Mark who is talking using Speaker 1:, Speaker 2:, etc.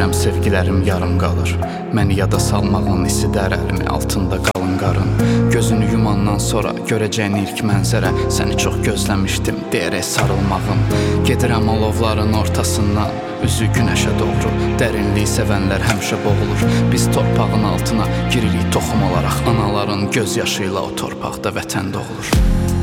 Speaker 1: Bilirəm sevgilərim yarım qalır. Məni yada salmağın isidir əlimi altında qalın qarın. Gözünü yumandan sonra görəcəyin ilk mənzərə səni çox gözləmişdim deyərək sarılmağın. Gedirəm alovların ortasından üzü günəşə doğru. Dərinliyi sevənlər həmişə boğulur. Biz torpağın altına giririk toxum olaraq. Anaların göz yaşı ilə o torpaqda vətən doğulur.